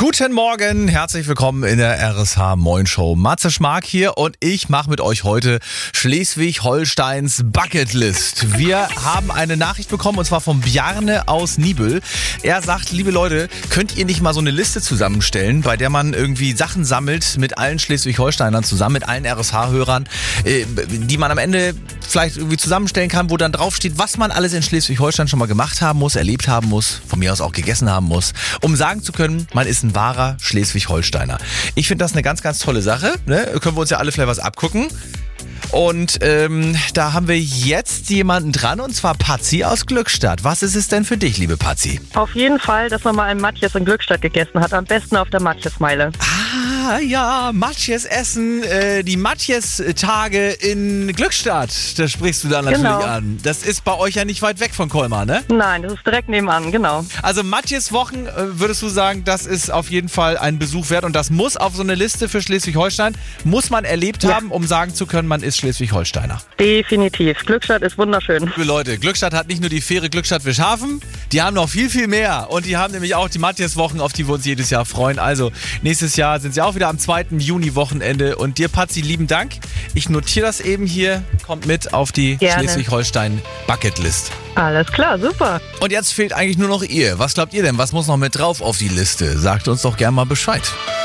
Guten Morgen, herzlich willkommen in der RSH Moin Show. Matze Schmark hier und ich mache mit euch heute Schleswig-Holsteins Bucketlist. Wir haben eine Nachricht bekommen und zwar von Bjarne aus Niebüll. Er sagt, liebe Leute, könnt ihr nicht mal so eine Liste zusammenstellen, bei der man irgendwie Sachen sammelt mit allen Schleswig-Holsteinern zusammen, mit allen RSH-Hörern, die man am Ende vielleicht irgendwie zusammenstellen kann, wo dann draufsteht, was man alles in Schleswig-Holstein schon mal gemacht haben muss, erlebt haben muss, von mir aus auch gegessen haben muss, um sagen zu können, man ist ein wahrer Schleswig-Holsteiner. Ich finde das eine ganz, ganz tolle Sache. Ne? Können wir uns ja alle vielleicht was abgucken. Und da haben wir jetzt jemanden dran, und zwar Patzi aus Glückstadt. Was ist es denn für dich, liebe Patzi? Auf jeden Fall, dass man mal ein Matjes in Glückstadt gegessen hat. Am besten auf der Matjesmeile. Ah ja, Matjes essen, die Matjes-Tage in Glückstadt. Das sprichst du da natürlich an. Das ist bei euch ja nicht weit weg von Colmar, ne? Nein, das ist direkt nebenan, genau. Also Matjes-Wochen, würdest du sagen, das ist auf jeden Fall ein Besuch wert. Und das muss auf so eine Liste für Schleswig-Holstein, muss man erlebt haben, um sagen zu können, man ist Schleswig-Holsteiner. Definitiv. Glückstadt ist wunderschön. Liebe Leute, Glückstadt hat nicht nur die Fähre Glückstadt-Wischhafen, die haben noch viel, viel mehr. Und die haben nämlich auch die Matjes-Wochen, auf die wir uns jedes Jahr freuen. Also nächstes Jahr sind sie auch wieder am 2. Juni-Wochenende. Und dir, Patzi, lieben Dank. Ich notiere das eben hier. Kommt mit auf die Schleswig-Holstein-Bucketlist. Alles klar, super. Und jetzt fehlt eigentlich nur noch ihr. Was glaubt ihr denn? Was muss noch mit drauf auf die Liste? Sagt uns doch gerne mal Bescheid.